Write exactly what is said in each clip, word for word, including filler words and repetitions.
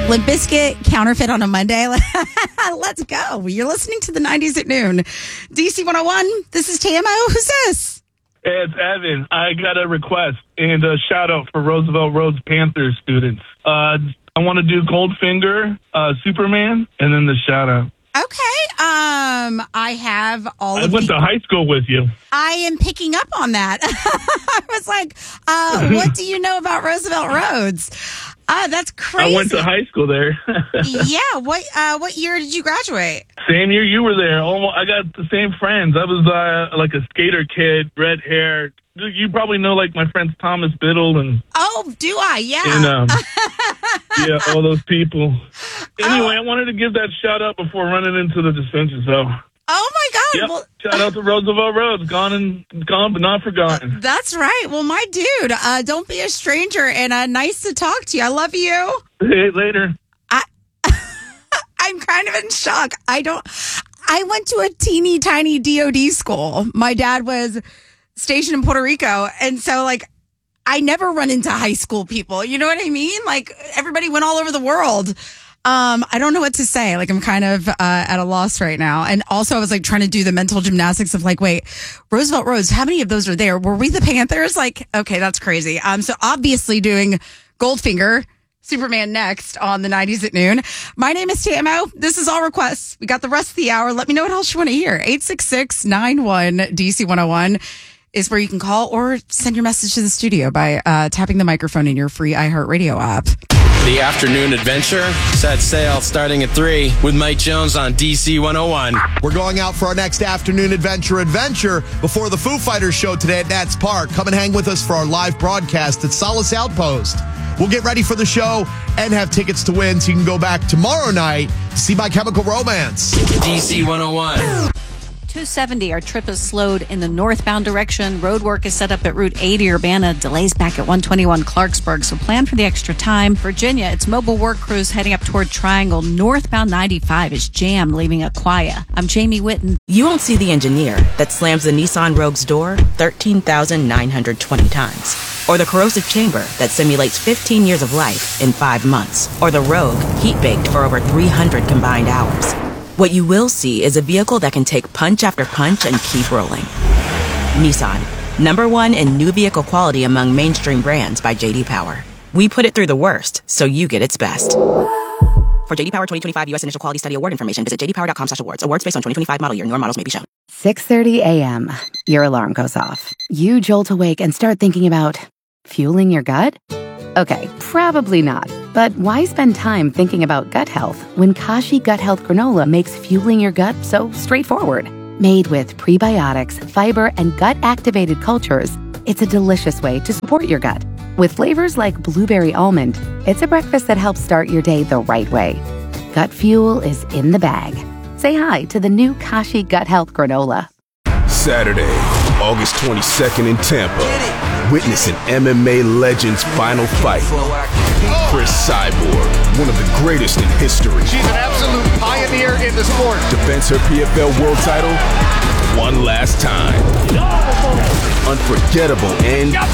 Limp Bizkit, Counterfeit on a Monday. Let's go. You're listening to the nineties at noon. D C one oh one, this is T M O. Who's this? It's Evan. I got a request and a shout out for Roosevelt Roads Panthers students. Uh, I want to do Goldfinger, uh, Superman, and then the shout out. Okay. Um, I have all I of went the- to high school with you. I am picking up on that. I was like, uh, what do you know about Roosevelt Roads? Uh, that's crazy. I went to high school there. Yeah. What uh, what year did you graduate? Same year you were there. Almost, I got the same friends. I was uh, like a skater kid, red hair. You probably know like my friends Thomas Biddle and... Oh, do I? Yeah. And, um, yeah, all those people. Anyway, oh. I wanted to give that shout out before running into the dissension, so... Oh, my God. Yep. Well, shout out to Roosevelt Roads. Gone and gone, but not forgotten. That's right. Well, my dude, uh, don't be a stranger, and uh, nice to talk to you. I love you. Hey, later. I, I'm kind of in shock. I don't... I went to a teeny tiny D O D school. My dad was stationed in Puerto Rico, and so, like, I never run into high school people. You know what I mean? Like, everybody went all over the world. Um, I don't know what to say. Like, I'm kind of uh, at a loss right now. And also, I was like trying to do the mental gymnastics of like, wait, Roosevelt Roads, how many of those are there? Were we the Panthers? Like, okay, that's crazy. Um, so obviously doing Goldfinger, Superman next on the nineties at noon. My name is T M O. This is all requests. We got the rest of the hour. Let me know what else you want to hear. eight six six, nine one, D C one oh one is where you can call or send your message to the studio by uh, tapping the microphone in your free iHeartRadio app. The afternoon adventure set sail starting at three with Mike Jones on D C one oh one. We're going out for our next afternoon adventure adventure before the Foo Fighters show today at Nats Park. Come and hang with us for our live broadcast at Solace Outpost. We'll get ready for the show and have tickets to win so you can go back tomorrow night to see My Chemical Romance. D C one oh one. two seventy, our trip is slowed in the northbound direction. Road work is set up at Route eighty Urbana. Delays back at one twenty-one Clarksburg, so plan for the extra time. Virginia, it's mobile work crews heading up toward Triangle. Northbound ninety-five is jammed, leaving Aquia. I'm Jamie Whitten. You won't see the engineer that slams the Nissan Rogue's door thirteen thousand nine hundred twenty times. Or the corrosive chamber that simulates fifteen years of life in five months. Or the Rogue heat-baked for over three hundred combined hours. What you will see is a vehicle that can take punch after punch and keep rolling. Nissan, number one in new vehicle quality among mainstream brands by J D Power. We put it through the worst, so you get its best. For J D Power twenty twenty-five U S Initial Quality Study Award information, visit j d power dot com slash awards. Awards based on twenty twenty-five model year. Newer models may be shown. six thirty a.m. Your alarm goes off. You jolt awake and start thinking about fueling your gut? Okay, probably not. But why spend time thinking about gut health when Kashi Gut Health Granola makes fueling your gut so straightforward? Made with prebiotics, fiber, and gut-activated cultures, it's a delicious way to support your gut. With flavors like blueberry almond, it's a breakfast that helps start your day the right way. Gut fuel is in the bag. Say hi to the new Kashi Gut Health Granola. Saturday, August twenty-second in Tampa. Witness an M M A legend's final fight. Chris Cyborg, one of the greatest in history. She's an absolute pioneer in the sport. Defends her P F L world title one last time. Unforgettable end to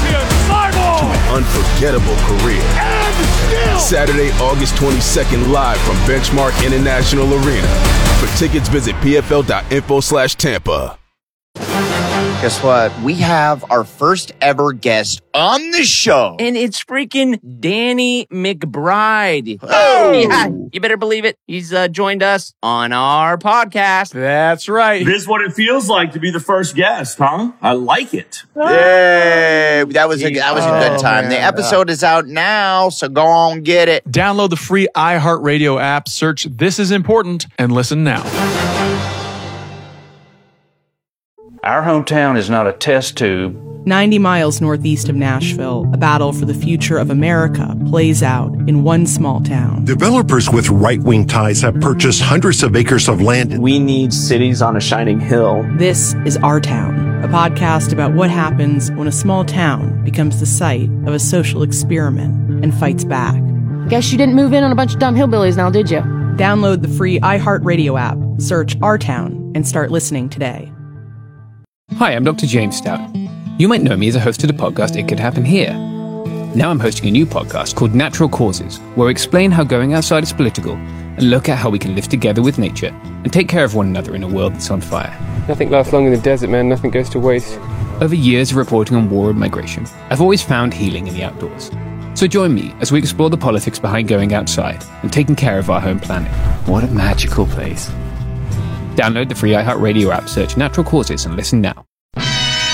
an unforgettable career. Saturday, August twenty-second, live from Benchmark International Arena. For tickets, visit p f l dot info slash Tampa. Guess what? We have our first ever guest on the show. And it's freaking Danny McBride. Oh! Yeah, you better believe it. He's uh, joined us on our podcast. That's right. This is what it feels like to be the first guest, huh? I like it. Yay! That was a, that was a good time. Oh, the man. episode is out now, so go on, get it. Download the free iHeartRadio app, search This Is Important, and listen now. Our hometown is not a test tube. ninety miles northeast of Nashville, a battle for the future of America plays out in one small town. Developers with right-wing ties have purchased hundreds of acres of land. We need cities on a shining hill. This is Our Town, a podcast about what happens when a small town becomes the site of a social experiment and fights back. Guess you didn't move in on a bunch of dumb hillbillies now, did you? Download the free iHeartRadio app, search Our Town, and start listening today. Hi, I'm Doctor James Stout. You might know me as a host of the podcast It Could Happen Here. Now I'm hosting a new podcast called Natural Causes, where I explain how going outside is political and look at how we can live together with nature and take care of one another in a world that's on fire. Nothing lasts long in the desert, man. Nothing goes to waste. Over years of reporting on war and migration, I've always found healing in the outdoors. So join me as we explore the politics behind going outside and taking care of our home planet. What a magical place. Download the free iHeartRadio app, search Natural Causes and listen now.